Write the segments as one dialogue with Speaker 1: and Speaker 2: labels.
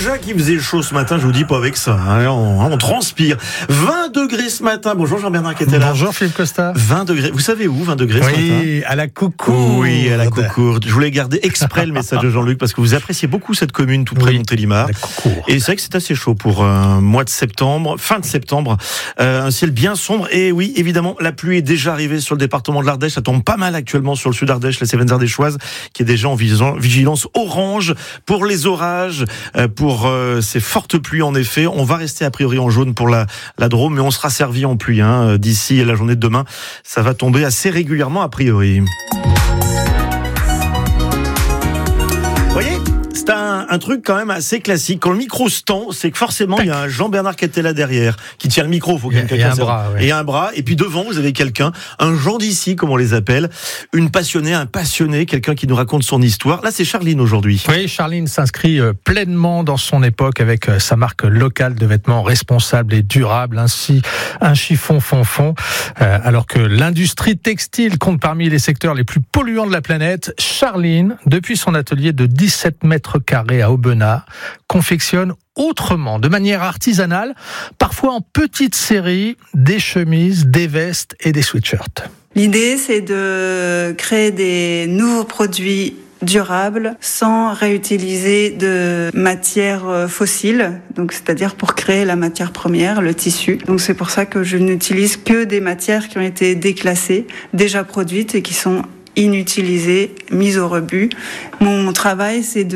Speaker 1: Déjà qu'il faisait chaud ce matin, je vous dis pas avec ça, hein, on transpire. 20 degrés ce matin. Bonjour Jean-Bernard qui était là.
Speaker 2: Bonjour Philippe Costa.
Speaker 1: 20 degrés. Vous savez où 20 degrés ce matin ?
Speaker 2: Oui, à la Coucourde.
Speaker 1: Oui, à la Coucourde. Je voulais garder exprès le message de Jean-Luc parce que vous appréciez beaucoup cette commune tout près de Montélimar. Et c'est vrai que c'est assez chaud pour un mois de septembre, fin de septembre. Un ciel bien sombre. Et oui, évidemment, la pluie est déjà arrivée sur le département de l'Ardèche. Ça tombe pas mal actuellement sur le sud Ardèche, la Cévennes ardéchoise, qui est déjà en vigilance orange pour les orages, pour ces fortes pluies en effet. On va rester a priori en jaune pour la Drôme, mais on sera servi en pluie d'ici à la journée de demain. Ça va tomber assez régulièrement a priori. Vous voyez ? C'est un truc quand même assez classique. Quand le micro se tend, c'est que forcément il y a un Jean-Bernard qui était là derrière, qui tient le micro. Faut qu'il y ait un bras, ouais. Et un bras. Et puis devant, vous avez quelqu'un, un Jean d'ici, comme on les appelle, une passionnée, un passionné, quelqu'un qui nous raconte son histoire. Là, c'est Charline aujourd'hui.
Speaker 2: Oui, Charline s'inscrit pleinement dans son époque avec sa marque locale de vêtements responsable et durable, ainsi un chiffon fond. Alors que l'industrie textile compte parmi les secteurs les plus polluants de la planète, Charline, depuis son atelier de 17 mètres carrés à Aubenas, confectionne autrement, de manière artisanale, parfois en petites séries, des chemises, des vestes et des sweatshirts.
Speaker 3: L'idée, c'est de créer des nouveaux produits durables sans réutiliser de matières fossiles, donc c'est-à-dire pour créer la matière première, le tissu. Donc c'est pour ça que je n'utilise que des matières qui ont été déclassées, déjà produites et qui sont inutilisées, mises au rebut. Mon travail, c'est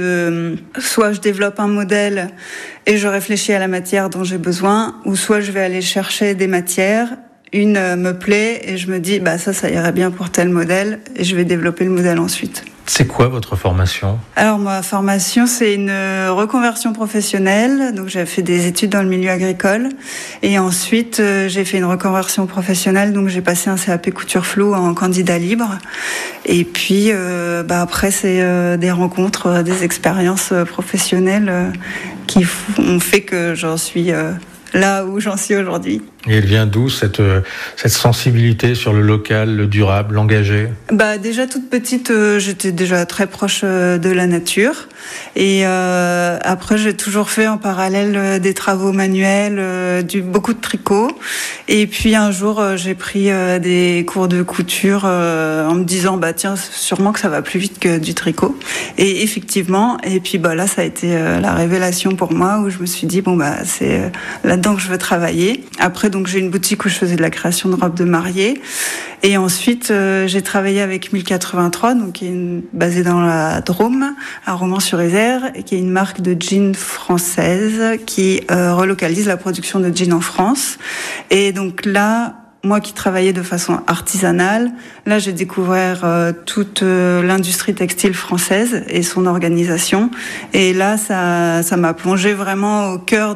Speaker 3: soit je développe un modèle et je réfléchis à la matière dont j'ai besoin, ou soit je vais aller chercher des matières, une me plaît et je me dis ça irait bien pour tel modèle et je vais développer le modèle ensuite.
Speaker 2: C'est quoi votre formation ?
Speaker 3: Alors ma formation, c'est une reconversion professionnelle. Donc j'ai fait des études dans le milieu agricole et ensuite j'ai fait une reconversion professionnelle. Donc j'ai passé un CAP couture floue en candidat libre. Et puis après c'est des rencontres, des expériences professionnelles qui ont fait que j'en suis là où j'en suis aujourd'hui.
Speaker 2: Et elle vient d'où cette sensibilité sur le local, le durable, l'engagé ?
Speaker 3: Déjà toute petite, j'étais déjà très proche de la nature. Et après, j'ai toujours fait en parallèle des travaux manuels, beaucoup de tricot. Et puis un jour, j'ai pris des cours de couture en me disant tiens, sûrement que ça va plus vite que du tricot. Et effectivement, et puis là, ça a été la révélation pour moi où je me suis dit c'est là-dedans que je veux travailler. Après, donc j'ai une boutique où je faisais de la création de robes de mariée. Et ensuite, j'ai travaillé avec 1083, donc qui est basée dans la Drôme, à Romans-sur-Isère, et qui est une marque de jeans française qui relocalise la production de jeans en France. Et donc là, moi qui travaillais de façon artisanale, là j'ai découvert toute l'industrie textile française et son organisation. Et là, ça m'a plongé vraiment au cœur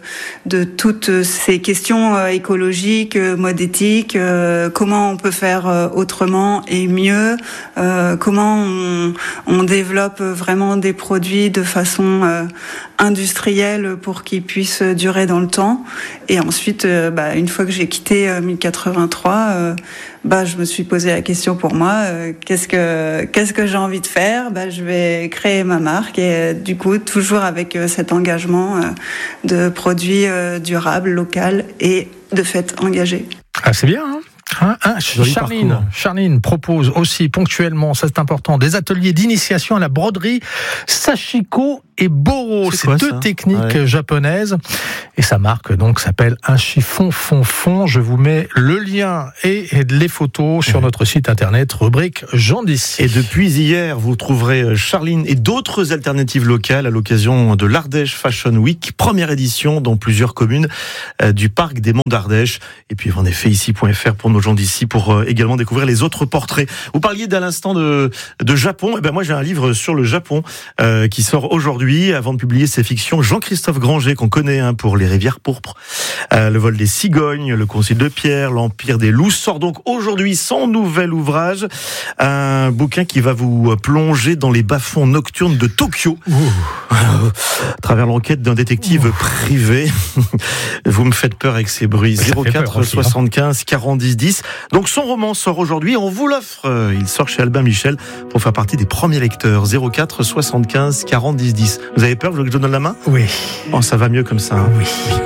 Speaker 3: de toutes ces questions écologiques, mode éthique, comment on peut faire autrement et mieux, comment on développe vraiment des produits de façon industrielle pour qu'ils puissent durer dans le temps. Et ensuite, une fois que j'ai quitté 1083, je me suis posé la question pour moi, qu'est-ce que j'ai envie de faire ? Je vais créer ma marque et du coup toujours avec cet engagement de produits durables, local et de fait engagés.
Speaker 2: Ah, c'est bien, hein ? Charline propose aussi ponctuellement, ça c'est important, des ateliers d'initiation à la broderie Sashiko et Boro. C'est deux techniques japonaises. Et sa marque donc s'appelle Un chiffon fond. Je vous mets le lien et les photos sur notre site internet, rubrique Jean d'ici.
Speaker 1: Et depuis hier, vous trouverez Charline et d'autres alternatives locales à l'occasion de l'Ardèche Fashion Week, première édition dans plusieurs communes du parc des Monts d'Ardèche. Et puis en effet ici.fr pour nos gens d'ici pour également découvrir les autres portraits. Vous parliez d'à l'instant de Japon. Et moi j'ai un livre sur le Japon qui sort aujourd'hui avant de publier ses fictions. Jean-Christophe Granger qu'on connaît pour Les Rivières pourpres, Le vol des cigognes, Le Concile de Pierre, L'Empire des loups sort donc aujourd'hui son nouvel ouvrage, un bouquin qui va vous plonger dans les bas-fonds nocturnes de Tokyo à travers l'enquête d'un détective privé. Vous me faites peur avec ces bruits. 04 75 40 10 10. Donc son roman sort aujourd'hui, on vous l'offre. Il sort chez Albin Michel pour faire partie des premiers lecteurs. 04 75 40 10 10. Vous avez peur, je vous donne la main?
Speaker 2: Oui.
Speaker 1: Oh, ça va mieux comme ça. Hein.
Speaker 2: Oui.